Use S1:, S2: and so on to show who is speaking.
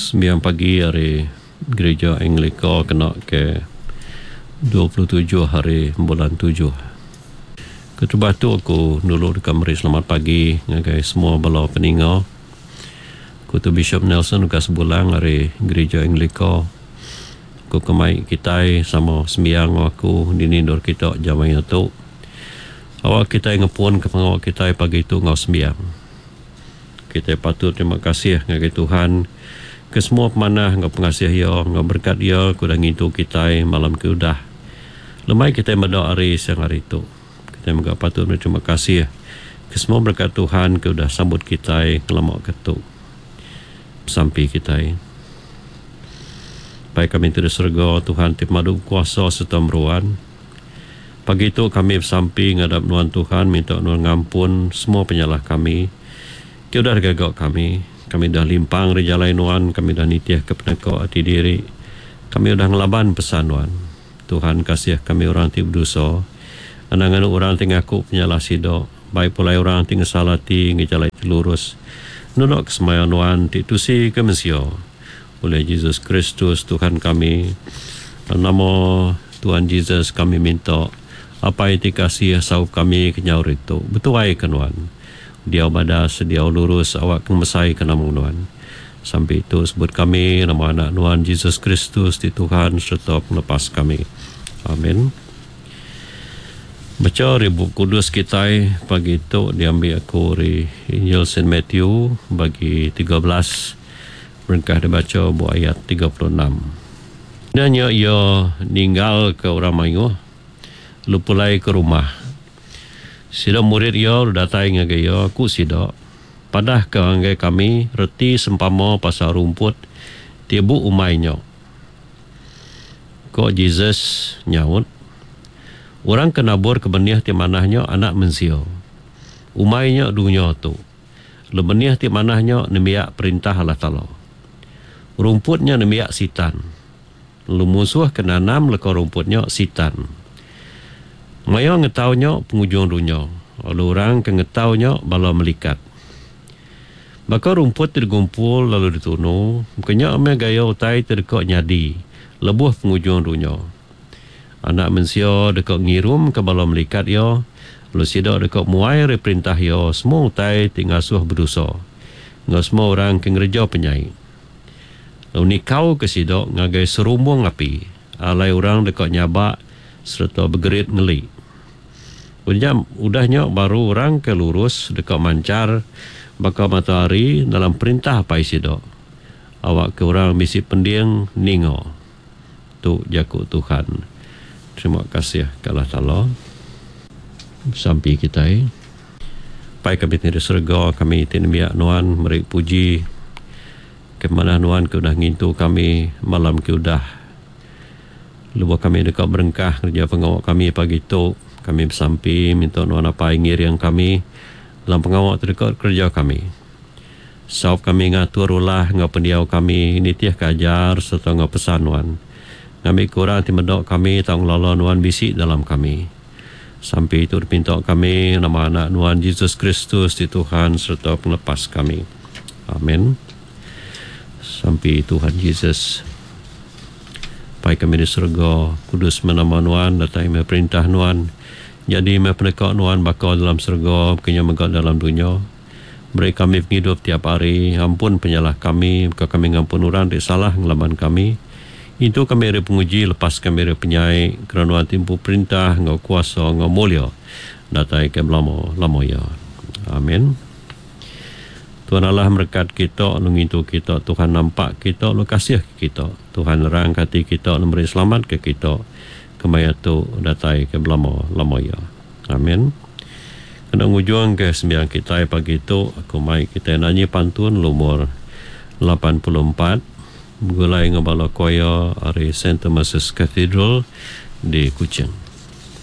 S1: sembiang pagi hari Gereja Anglika kena ke 27 hari bulan 7. Ketubah tu aku dulu dekat meri selamat pagi ngagai semua bala peninga. Aku tu Bishop Nelson dekat sebulan hari Gereja Anglika. Aku kemai kita sama sembiang aku dinindur kita jamai tu. Awak kita ngepun ke pengawak kita pagi tu ngau sembiang. Kita patut terima kasih ngagai Tuhan ke semua pemanah ngau pengasih ya, ngau berkat ya kuda ngintu kita malam ke udah. Lemai kita berdoa hari siang hari itu. Kita juga patut berterima kasih ke semua berkat Tuhan ke udah sambut kita ke lemak ketuk sampai kita. Baik kami di surga Tuhan tip madu kuasa serta meruan. Pagi itu kami bersampi ngadap Nuan Tuhan minta Nuan ngampun semua penyalah kami. Ke udah gagak kami dah limpang rejalai Nuan, kami dah nitiah ke penekok hati diri. Kami dah ngelaban pesan Nuan. Tuhan kasih kami orang ti berdosa. Anangan orang ti ngaku penyalah sidok. Baik pula orang ti ngesalati ngejalai ti lurus. Nunok kesemaya Nuan ti tusi ke Mesio. Oleh Yesus Kristus Tuhan kami. Nama Tuhan Yesus kami minta. Apa yang dikasih saup kami kenyaur itu. Betuai ke Nuan. Dia badas, dia lurus awak kemesai ke nama Nuan. Sampai itu sebut kami nama anak Nuan Yesus Kristus di Tuhan serta melepas kami. Amin. Baca ribu kudus kita pagi itu diambil aku dari Injil St. Matthew bagi 13 berkah dibaca buat ayat 36. Dan ia ninggal ke orang Melayu lupulai ke rumah. Sida murid ia datang ngagai ia aku sida padah ke anggai kami reti sempama pasal rumput tibu umainya. Kok Jesus nyaut orang kenabur ke benih ti manahnya anak mensio. Umainya dunia tu. Le benih ti manahnya nemiak perintah Allah Ta'ala. Rumputnya nemiak sitan. Lu musuh kena nanam leka rumputnya sitan. Maya ngetaunya pengujung dunia. Lalu orang ke ngetaunya bala melikat. Maka rumput tergumpul lalu ditunu. Mukanya ame gaya utai terdekat nyadi. Lebuh pengujung dunia. Anak manusia dekat ngirum ke bala melikat ya. Lalu sidak dekat muai perintah ya. Semua utai tinggal suah berdosa. Ngau semua orang ke ngereja penyai. Lalu nikau ke sidak ngagai serumbung api. Alai orang dekat nyabak serta bergerit ngeli. Udahnya baru orang ke lurus dekat mancar bakal matahari dalam perintah apa sidak. Awak ke orang misi pendiang ningo. Tu jaku Tuhan. Terima kasih Allah Ta'ala. Sampai kita pai kami di surga kami tinbiak Nuan meri puji kemana Nuan ke udah ngintu kami malam ke udah lupa kami dekat berengkah kerja pengawak kami pagi tu kami bersampi minta Nuan apa ingir yang kami dalam pengawak terdekat kerja kami. Saup kami ngatur ulah ngau pendiau kami ini tiah kajar serta ngau pesan Nuan. Kami kurang timedok kami tang lala Nuan bisi dalam kami. Sampai itu dipinta kami nama anak Nuan Yesus Kristus di Tuhan serta pelepas kami. Amin. Sampai Tuhan Yesus. Baik kami di surga, kudus menama Nuan, datang perintah Nuan. Jadi penekak Nuan bakal dalam surga, kenya megak dalam dunia. Beri kami penghidup tiap hari, ampun penyalah kami, buka kami ngampun orang di salah ngelaban kami. Itu kami ada penguji, lepas kami ada penyai, kerana timpu perintah, ngau kuasa, ngau mulia. Datai ke lama ya. Amin. Tuhan Allah berkat kita, nungintu kita, Tuhan nampak kita, lu kasih kita. Tuhan lerang hati kita, memberi selamat ke kita. Kemaya tu datai ke lama ya. Amin. Kena ngujung ke sembiang kita pagi itu, aku mai kita nyanyi pantun lumur 84. Gulai ngabala koya dari St. Thomas's Cathedral di Kuching.